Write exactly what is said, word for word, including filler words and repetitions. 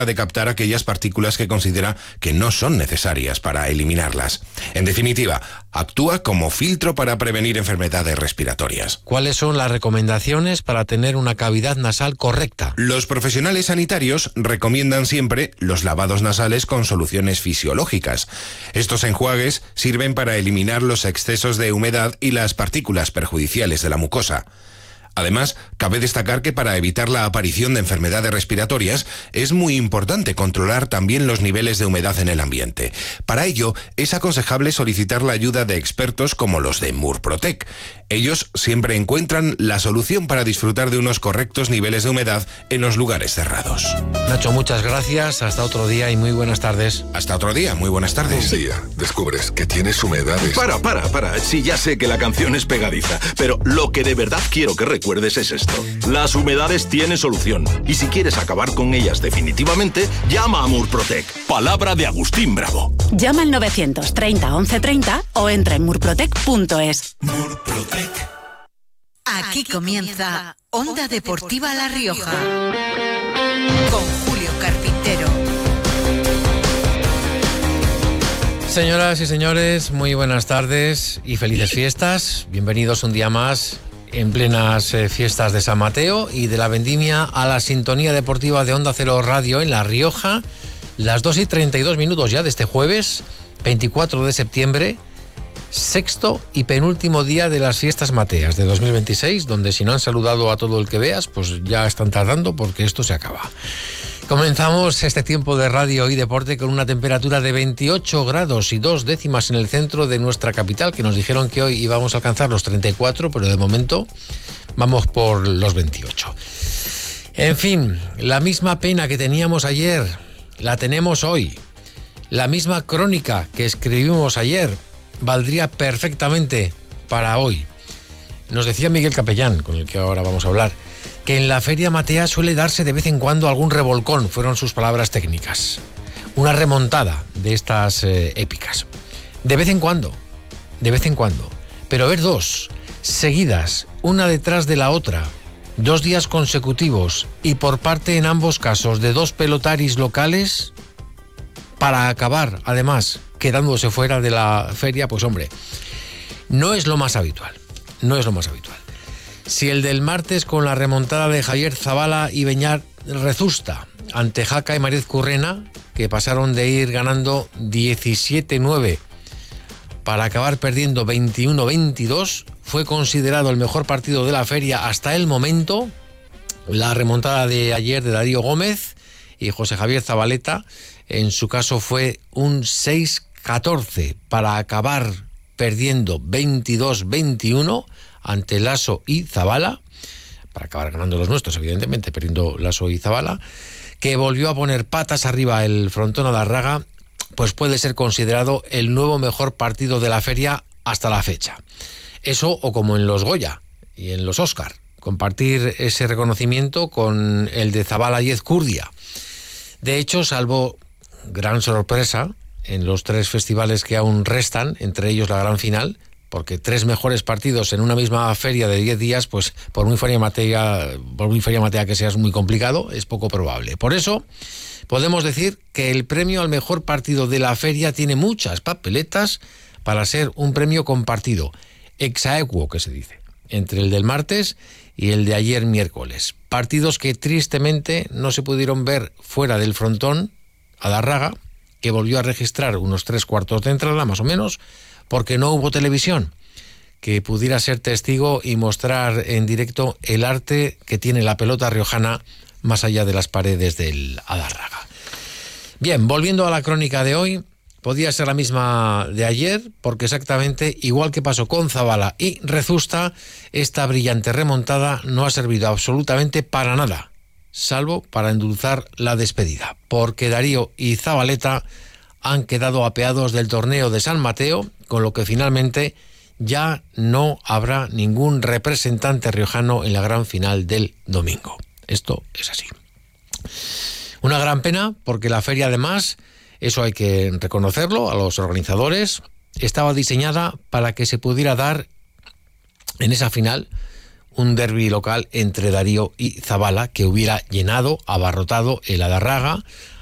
de captar aquellas partículas que considera que no son necesarias para eliminarlas. En definitiva, actúa como filtro para prevenir enfermedades respiratorias. ¿Cuáles son las recomendaciones para tener una cavidad nasal correcta? Los profesionales sanitarios recomiendan siempre los lavados nasales con soluciones fisiológicas. Estos enjuagues sirven para eliminar los excesos de humedad y las partículas perjudiciales de la mucosa. Además, cabe destacar que para evitar la aparición de enfermedades respiratorias es muy importante controlar también los niveles de humedad en el ambiente. Para ello, es aconsejable solicitar la ayuda de expertos como los de Murprotec. Ellos siempre encuentran la solución para disfrutar de unos correctos niveles de humedad en los lugares cerrados. Nacho, muchas gracias. Hasta otro día y muy buenas tardes. Hasta otro día. Muy buenas tardes. Un día descubres que tienes humedades. Para, para, para. Sí, ya sé que la canción es pegadiza, pero lo que de verdad quiero que recuerdes es esto. Las humedades tienen solución. Y si quieres acabar con ellas definitivamente, llama a Murprotec. Palabra de Agustín Bravo. Llama al novecientos treinta once treinta o entra en murprotec punto es. Murprotec. Aquí comienza Onda Deportiva La Rioja con Julio Carpintero. Señoras y señores, muy buenas tardes y felices fiestas. Bienvenidos un día más en plenas eh, fiestas de San Mateo y de la Vendimia a la sintonía deportiva de Onda Cero Radio en La Rioja. Las dos y treinta y dos minutos ya de este jueves, veinticuatro de septiembre, sexto y penúltimo día de las fiestas mateas de dos mil veintiséis, donde si no han saludado a todo el que veas, pues ya están tardando porque esto se acaba. Comenzamos este tiempo de radio y deporte con una temperatura de veintiocho grados y dos décimas en el centro de nuestra capital, que nos dijeron que hoy íbamos a alcanzar los treinta y cuatro, pero de momento vamos por los veintiocho. En fin, la misma pena que teníamos ayer, la tenemos hoy. La misma crónica que escribimos ayer valdría perfectamente para hoy. Nos decía Miguel Capellán, con el que ahora vamos a hablar, que en la Feria Matea suele darse de vez en cuando algún revolcón, fueron sus palabras técnicas. Una remontada de estas eh, épicas. De vez en cuando, de vez en cuando. Pero ver dos, seguidas, una detrás de la otra, dos días consecutivos y por parte en ambos casos de dos pelotaris locales, para acabar, además, quedándose fuera de la feria, pues hombre, no es lo más habitual, no es lo más habitual. Si el del martes con la remontada de Javier Zabala y Beñat Rezusta ante Jaca y Mariez Currena, que pasaron de ir ganando diecisiete nueve para acabar perdiendo veintiuno veintidós, fue considerado el mejor partido de la feria hasta el momento, la remontada de ayer de Darío Gómez y José Javier Zabaleta, en su caso fue un seis catorce para acabar perdiendo veintidós veintiuno ante Lasso y Zabala, para acabar ganando los nuestros, evidentemente, perdiendo Lasso y Zabala, que volvió a poner patas arriba el frontón Adarraga, pues puede ser considerado el nuevo mejor partido de la feria hasta la fecha. Eso o como en los Goya y en los Oscar, compartir ese reconocimiento con el de Zabala y Ezcurdia. De hecho, salvo gran sorpresa en los tres festivales que aún restan, entre ellos la gran final, porque tres mejores partidos en una misma feria de diez días, pues por muy feria matea, por muy feria matea que sea, es muy complicado, es poco probable. Por eso podemos decir que el premio al mejor partido de la feria tiene muchas papeletas para ser un premio compartido, exaequo que se dice, entre el del martes y el de ayer miércoles. Partidos que tristemente no se pudieron ver fuera del frontón Adarraga, que volvió a registrar unos tres cuartos de entrada, más o menos, porque no hubo televisión que pudiera ser testigo y mostrar en directo el arte que tiene la pelota riojana más allá de las paredes del Adarraga. Bien, volviendo a la crónica de hoy, podía ser la misma de ayer, porque exactamente igual que pasó con Zabala y Rezusta, esta brillante remontada no ha servido absolutamente para nada, salvo para endulzar la despedida, porque Darío y Zabaleta han quedado apeados del torneo de San Mateo, con lo que finalmente ya no habrá ningún representante riojano en la gran final del domingo. Esto es así. Una gran pena, porque la feria además, eso hay que reconocerlo a los organizadores, estaba diseñada para que se pudiera dar en esa final un derbi local entre Darío y Zabala que hubiera llenado, abarrotado el Adarraga